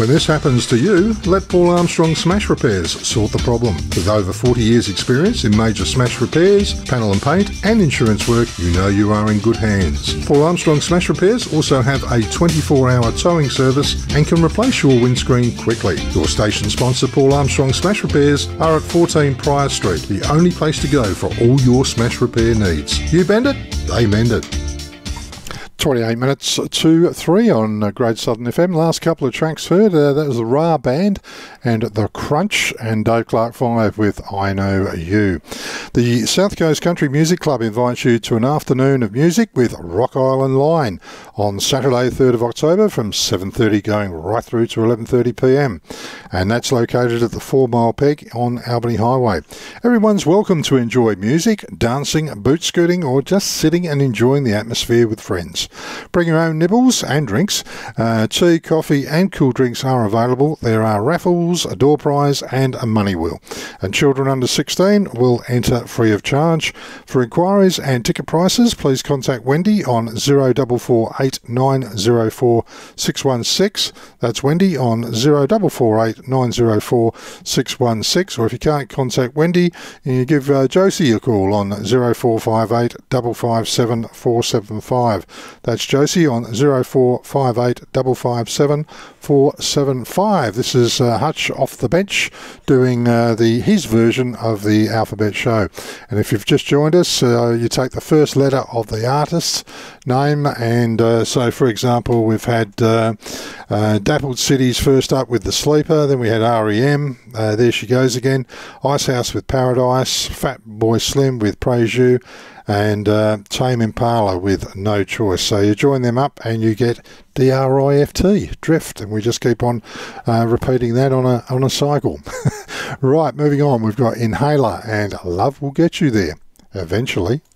When this happens to you, let Paul Armstrong Smash Repairs sort the problem. With over 40 years experience in major smash repairs, panel and paint and insurance work, you know you are in good hands. Paul Armstrong Smash Repairs also have a 24-hour towing service and can replace your windscreen quickly. Your station sponsor Paul Armstrong Smash Repairs are at 14 Prior Street, the only place to go for all your smash repair needs. You bend it, they mend it. 28 minutes to 3 on Great Southern FM. Last couple of tracks heard, that was the Ra Band and The Crunch and Dave Clark 5 with I Know You. The South Coast Country Music Club invites you to an afternoon of music with Rock Island Line on Saturday 3rd of October from 7:30 going right through to 11:30pm, and that's located at the 4 Mile Peg on Albany Highway. Everyone's welcome to enjoy music, dancing, boot scooting or just sitting and enjoying the atmosphere with friends. Bring your own nibbles and drinks. Tea, coffee and cool drinks are available. There are raffles, a door prize and a money wheel. And children under 16 will enter free of charge. For inquiries and ticket prices, please contact Wendy on 0448 904 616. That's Wendy on 0448 904 616. Or if you can't contact Wendy, you give Josie a call on 0458 557 475. That's Josie on 0458 557 475. This is Hutch off the bench doing his version of the Alphabet Show. And if you've just joined us, you take the first letter of the artist's name. And so, for example, we've had Dappled Cities first up with The Sleeper. Then we had R.E.M. There She Goes Again. Icehouse with Paradise. Fat Boy Slim with Praise You. And Tame Impala with No Choice. So you join them up and you get DRIFT, Drift, and we just keep on repeating that on a cycle. Right, moving on, we've got Inhaler and Love Will Get You There, eventually.